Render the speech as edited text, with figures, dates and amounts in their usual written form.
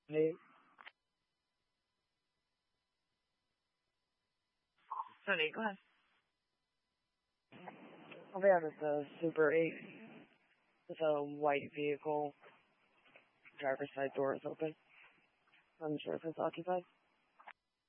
Hey, honey, go ahead. I'll be honest, the Super 8 with a white vehicle. Driver's side door is open. I'm sure if it's occupied.